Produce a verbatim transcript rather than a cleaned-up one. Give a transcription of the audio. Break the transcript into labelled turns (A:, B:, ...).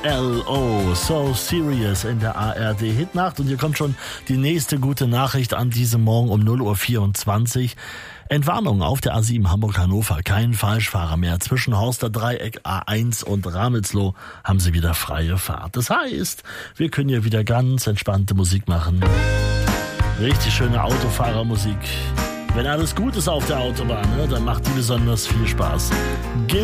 A: L O, So Serious in der A R D Hitnacht. Und hier kommt schon die nächste gute Nachricht an diesem Morgen um null Uhr vierundzwanzig. Entwarnung auf der A sieben Hamburg-Hannover. Kein Falschfahrer mehr. Zwischen Horster Dreieck, A eins und Ramelsloh haben sie wieder freie Fahrt. Das heißt, wir können hier wieder ganz entspannte Musik machen. Richtig schöne Autofahrermusik. Wenn alles gut ist auf der Autobahn, ne, dann macht die besonders viel Spaß.